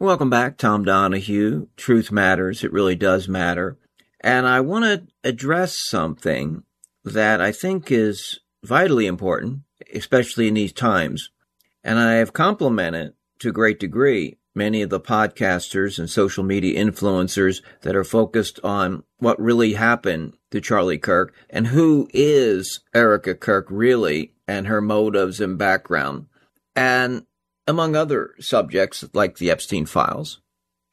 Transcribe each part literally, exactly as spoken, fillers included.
Welcome back, Tom Donahue. Truth matters. It really does matter. And I want to address something that I think is vitally important, especially in these times. And I have complimented to a great degree many of the podcasters and social media influencers that are focused on what really happened to Charlie Kirk and who is Erica Kirk really and her motives and background, and among other subjects like the Epstein files.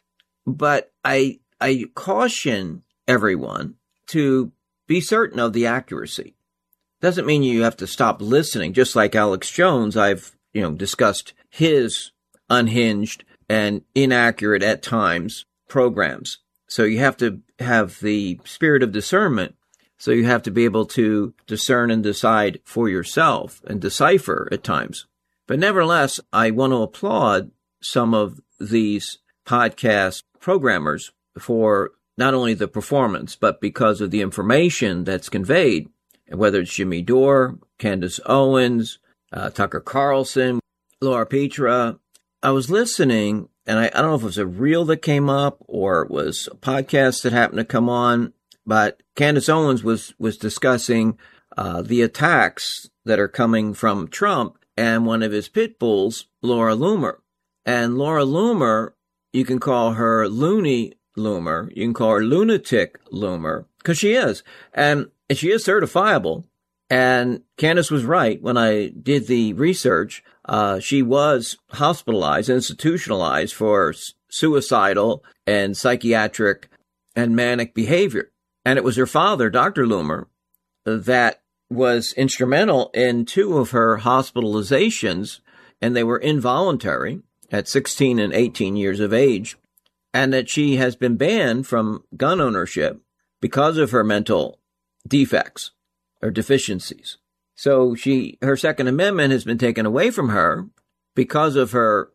But I I caution everyone to be certain of the accuracy. Doesn't mean you have to stop listening. Just like Alex Jones, I've you know discussed his unhinged and inaccurate at times programs. So you have to have the spirit of discernment. So you have to be able to discern and decide for yourself and decipher at times. But nevertheless, I want to applaud some of these podcast programmers for not only the performance, but because of the information that's conveyed, and whether it's Jimmy Dore, Candace Owens, uh, Tucker Carlson, Laura Petra. I was listening, and I, I don't know if it was a reel that came up or it was a podcast that happened to come on, but Candace Owens was, was discussing uh, the attacks that are coming from Trump and one of his pit bulls, Laura Loomer. And Laura Loomer, you can call her Looney Loomer, you can call her Lunatic Loomer, because she is. And she is certifiable. And Candace was right. When I did the research, uh, she was hospitalized, institutionalized for suicidal and psychiatric and manic behavior. And it was her father, Doctor Loomer, that was instrumental in two of her hospitalizations, and they were involuntary at sixteen and eighteen years of age, and that she has been banned from gun ownership because of her mental defects or deficiencies. So she, her Second Amendment has been taken away from her because of her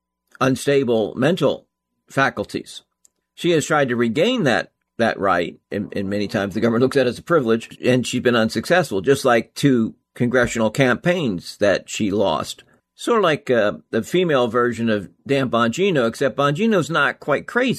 unstable mental faculties. She has tried to regain that that right, and, and many times the government looks at it as a privilege, and she's been unsuccessful, just like two congressional campaigns that she lost. Sort of like uh, the female version of Dan Bongino, except Bongino's not quite crazy.